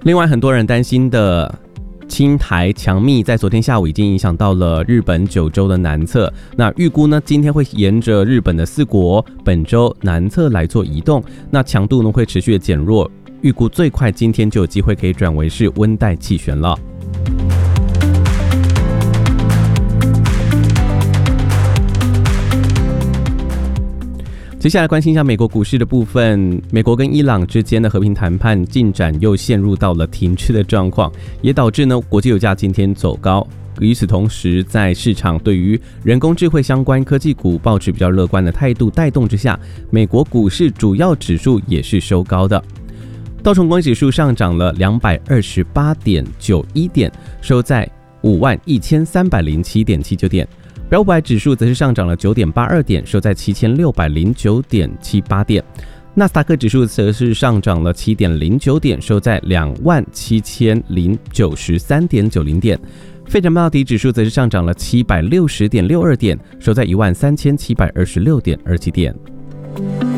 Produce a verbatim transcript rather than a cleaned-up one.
另外，很多人担心的青台强密在昨天下午已经影响到了日本九州的南侧，那预估呢今天会沿着日本的四国本州南侧来做移动，那强度呢会持续的减弱，预估最快今天就有机会可以转为是温带气旋了。接下来关心一下美国股市的部分，美国跟伊朗之间的和平谈判进展又陷入到了停滞的状况，也导致呢国际油价今天走高。与此同时，在市场对于人工智慧相关科技股抱持比较乐观的态度带动之下，美国股市主要指数也是收高的。道琼工业指数上涨了两百二十八点九一点，收在五万一千三百零七点七九点。标普五百指数则是上涨了 九点八二点，收在七千六百零九点七八点。纳斯达克指数则是上涨了 七点零九点，收在两万七千零九十三点九零点。费城半导体指数则是上涨了 七百六十点六二点，收在一万三千七百二十六点二七点。